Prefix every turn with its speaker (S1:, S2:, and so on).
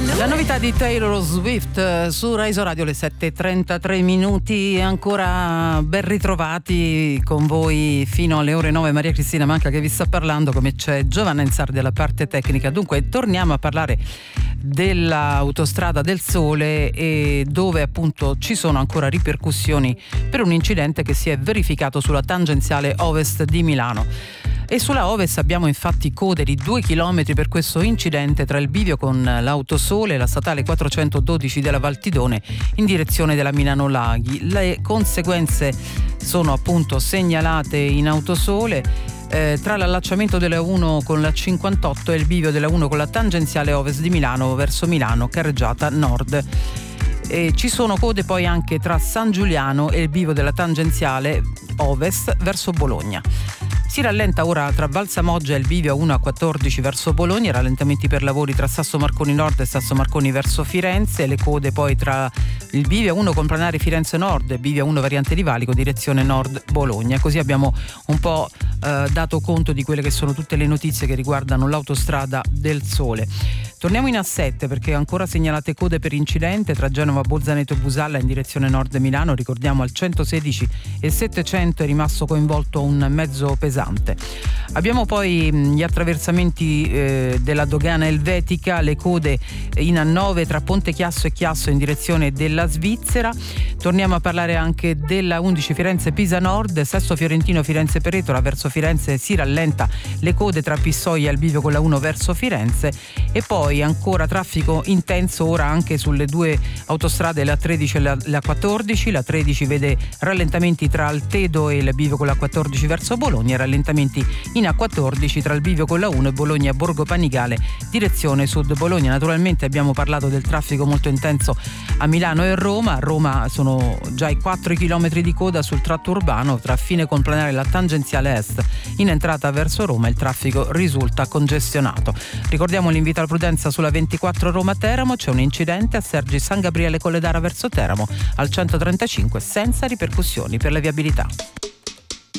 S1: La novità di Taylor Swift su Rai Radio, le 7:33 minuti, ancora ben ritrovati con voi fino alle ore 9. Maria Cristina Manca che vi sta parlando, come c'è Giovanna Insardi alla parte tecnica. Dunque torniamo a parlare dell'autostrada del Sole, e dove appunto ci sono ancora ripercussioni per un incidente che si è verificato sulla tangenziale ovest di Milano. E sulla Ovest abbiamo infatti code di 2 chilometri per questo incidente tra il bivio con l'Autosole e la statale 412 della Valtidone in direzione della Milano Laghi. Le conseguenze sono appunto segnalate in Autosole tra l'allacciamento della 1 con la 58 e il bivio della 1 con la tangenziale ovest di Milano verso Milano Carreggiata Nord. E ci sono code poi anche tra San Giuliano e il bivio della tangenziale ovest verso Bologna. Si rallenta ora tra Valsamoggia e il bivio 1 a 14 verso Bologna, rallentamenti per lavori tra Sasso Marconi Nord e Sasso Marconi verso Firenze, le code poi tra il bivio 1 con Planari Firenze Nord e bivio 1 variante di Valico direzione Nord Bologna. Così abbiamo un po' dato conto di quelle che sono tutte le notizie che riguardano l'autostrada del Sole. Torniamo in A7 perché ancora segnalate code per incidente tra Genova, Bolzaneto e Busalla in direzione nord Milano. Ricordiamo al 116 e 700 è rimasto coinvolto un mezzo pesante. Abbiamo poi gli attraversamenti della dogana elvetica, le code in A9 tra Ponte Chiasso e Chiasso in direzione della Svizzera. Torniamo a parlare anche della 11 Firenze-Pisa Nord, Sesto Fiorentino Firenze-Peretola verso Firenze si rallenta, le code tra Pistoia e il bivio con la 1 verso Firenze. E poi ancora traffico intenso ora anche sulle due autostrade, la 13 e la 14. La 13 vede rallentamenti tra Altedo e il bivio con la 14 verso Bologna, rallentamenti in A14 tra il bivio con la 1 e Bologna Borgo Panigale direzione sud Bologna. Naturalmente abbiamo parlato del traffico molto intenso a Milano e Roma. A Roma sono già i 4 chilometri di coda sul tratto urbano tra Fine Complanare e la tangenziale est in entrata verso Roma. Il traffico risulta congestionato. Ricordiamo l'invito alla prudenza sulla 24 Roma-Teramo, c'è un incidente a Sergi San Gabriele Colledara verso Teramo al 135 senza ripercussioni per la viabilità.